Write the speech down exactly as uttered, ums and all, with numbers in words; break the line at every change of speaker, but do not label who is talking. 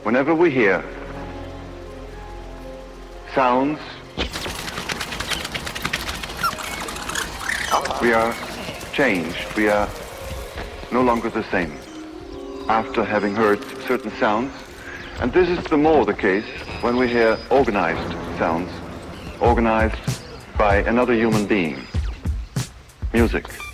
Whenever we hear sounds, we are changed. We are no longer the same after having heard certain sounds. And this is the more the case when we hear organized sounds, organized by another human being. Music.